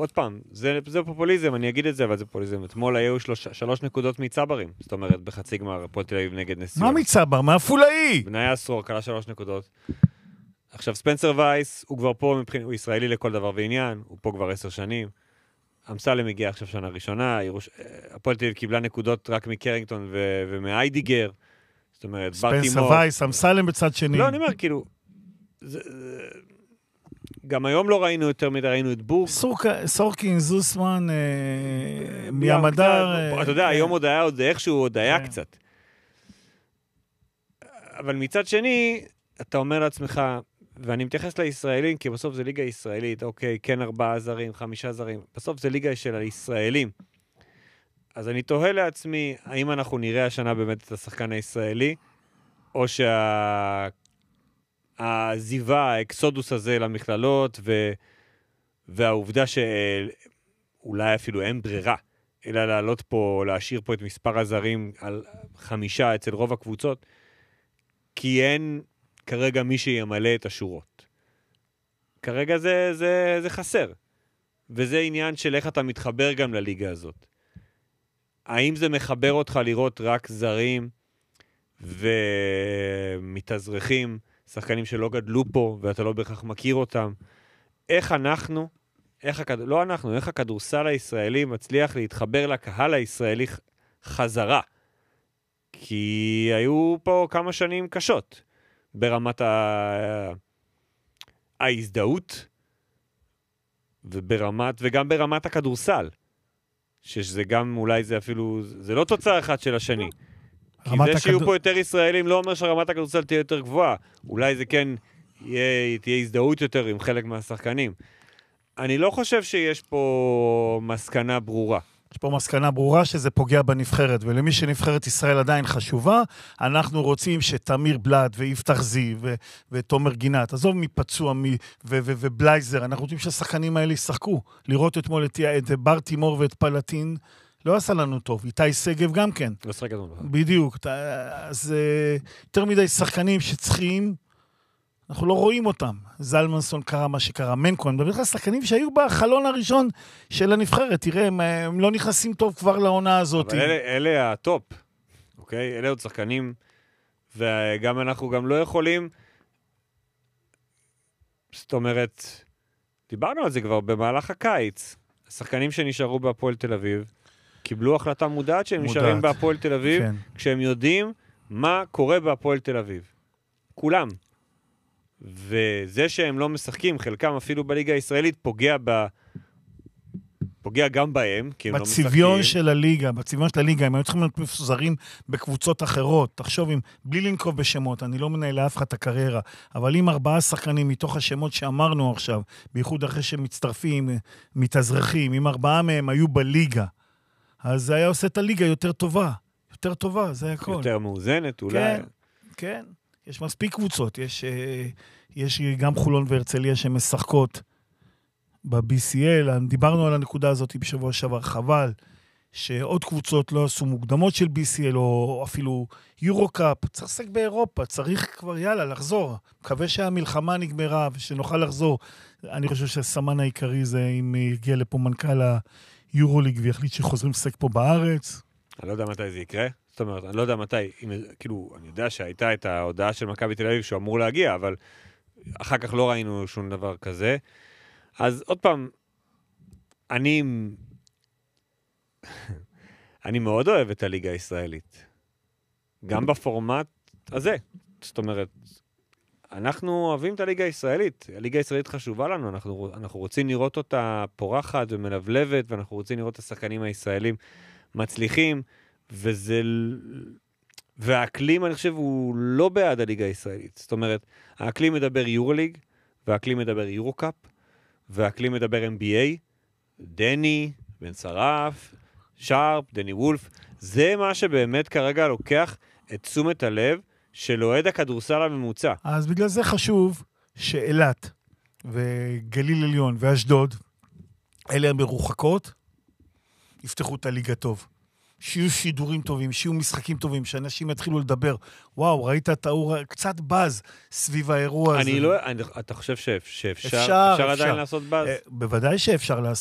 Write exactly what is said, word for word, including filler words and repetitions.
עוד פעם, זה, זה פופוליזם, אני אגיד את זה, אבל זה פופוליזם. אתמול היו שלוש, שלוש נקודות מצברים, זאת אומרת, בחצי גמר, הפועל תל אביב נגד נס ציונה. מה מצבר? מה אפולאי? בניה עשור, קלה שלוש נקודות. עכשיו, ספנסר וייס, הוא כבר פה, מבחין, הוא ישראלי לכל דבר ועניין, הוא פה כבר עשר שנים. אמסלם הגיע עכשיו שנה ראשונה, ירוש... הפועל תל אביב קיבלה נקודות רק מקרינגטון ו... ומאיידיגר. זאת אומרת, ספנסר וייס, אמסלם בצד שני. לא, אני אומר, כאילו, זה... גם היום לא ראינו יותר מדי, ראינו את בורג. סורקין, זוסמן, מימדר. אתה יודע, היום עוד היה עוד איכשהו, עוד היה קצת. אבל מצד שני, אתה אומר לעצמך, ואני מתייחס לישראלים, כי בסוף זה ליגה ישראלית, אוקיי, כן ארבעה זרים, חמישה זרים, בסוף זה ליגה של הישראלים. אז אני תוהה לעצמי, האם אנחנו נראה השנה באמת את השחקן הישראלי, או שה... הזיבה, האקסודוס הזה למכללות, ו... והעובדה שאולי אפילו אין ברירה, אלא לעלות פה, להשאיר פה את מספר הזרים על חמישה אצל רוב הקבוצות, כי אין כרגע מי שימלא את השורות. כרגע זה, זה, זה חסר. וזה עניין של איך אתה מתחבר גם לליגה הזאת. האם זה מחבר אותך לראות רק זרים ומתאזרחים, שחקנים שלא גדלו פה, ואתה לא בהכרח מכיר אותם. איך אנחנו, איך הכד... לא אנחנו, איך הכדורסל הישראלי מצליח להתחבר לקהל הישראלי חזרה. כי היו פה כמה שנים קשות, ברמת ה... ההזדהות, וברמת, וגם ברמת הכדורסל. שזה גם, אולי זה אפילו, זה לא תוצאה אחת של השני. כי זה שיהיו הכדור... פה יותר ישראלים לא אומר שרמת הכדורסל תהיה יותר גבוהה. אולי זה כן יהיה, תהיה הזדהות יותר עם חלק מהשחקנים. אני לא חושב שיש פה מסקנה ברורה. יש פה מסקנה ברורה שזה פוגע בנבחרת, ולמי שנבחרת ישראל עדיין חשובה, אנחנו רוצים שתמיר בלד ויפתח זיו ו- ותומר גינת, עזוב מפצוע מ- ו- ו- ובלייזר, אנחנו רוצים שהשחקנים האלה ישחקו. לראות אתמול את, את בר תימור ואת פלטין, לא עשה לנו טוב. איתי סגב גם כן. לא שחק אתמול. בדיוק. אז יותר מדי שחקנים שצריכים, אנחנו לא רואים אותם. זלמנסון קרה מה שקרה, מנקו, מדבר לך שחקנים שהיו בחלון הראשון של הנבחרת, תראה, הם, הם לא נכנסים טוב כבר לעונה הזאת. אבל אלה, אלה הטופ, אוקיי? אלה עוד שחקנים, וגם אנחנו גם לא יכולים, זאת אומרת, דיברנו על זה כבר במהלך הקיץ, השחקנים שנשארו בהפועל תל אביב, קיבלו החלטה מודעת שהם מודעת. נשארים בהפועל תל אביב, כן. כשהם יודעים מה קורה בהפועל תל אביב. כולם. וזה שהם לא משחקים, חלקם אפילו בליגה הישראלית, פוגע ב... פוגע גם בהם, כי הם לא משחקים. בצביון של הליגה, בצביון של הליגה, הם היו צריכים להיות מפוזרים בקבוצות אחרות. תחשוב, אם, בלי לנקוב בשמות, אני לא מנהל לאף אחד את הקריירה, אבל אם ארבעה שחקנים מתוך השמות שאמרנו עכשיו, בייחוד אחרי שהם מצטרפים, מתאזרחים, אם ארבעה מהם היו בליגה, אז זה היה עושה את הליגה יותר טובה. יותר טובה, זה הכל. יותר מאוזנת, אולי. כן, כן. יש מספיק קבוצות, יש, יש גם חולון והרצליה שמשחקות ב-בי סי אל, דיברנו על הנקודה הזאת בשבוע שעבר, חבל שעוד קבוצות לא עשו מוקדמות של בי סי אל, או אפילו יורו-קאפ, צריך לשחק באירופה, צריך כבר יאללה לחזור, מקווה שהמלחמה נגמרה ושנוכל לחזור. אני חושב שהסמן העיקרי זה אם יגיע לפה מנכ"ל היורוליג ויחליט שחוזרים לשחק פה בארץ. אני לא יודע מתי זה יקרה. זאת אומרת, אני לא יודע מתי, אם, כאילו, אני יודע שהייתה את ההודעה של מכבי תל אביב שהוא אמור להגיע, אבל אחר כך לא ראינו שום דבר כזה. אז עוד פעם, אני, אני מאוד אוהב את הליגה הישראלית. גם בפורמט הזה. זאת אומרת, אנחנו אוהבים את הליגה הישראלית. הליגה הישראלית חשובה לנו, אנחנו, אנחנו רוצים לראות אותה פורחת ומלבלבת, ואנחנו רוצים לראות את השחקנים הישראלים מצליחים, וזה, והאקלים, אני חושב, הוא לא בעד הליגה הישראלית. זאת אומרת, האקלים מדבר יורוליג, והאקלים מדבר יורו-קאפ, והאקלים מדבר אם בי איי, דני, בן שרף, שרפ, דני וולף. זה מה שבאמת כרגע לוקח את תשומת הלב של אוהד הכדורסל הממוצע. אז בגלל זה חשוב שאילת וגליל עליון ואשדוד, אלה המרוחקות, יפתחו את הליגה טוב. שיהיו שידורים טובים, שיהיו משחקים טובים, שאנשים יתחילו לדבר. וואו, ראית את האור, קצת בז סביב האירוע הזה. אני לא, אני, אתה חושב שאפשר, אפשר, אפשר, אפשר אפשר. עדיין לעשות בז? בוודאי שאפשר לעשות.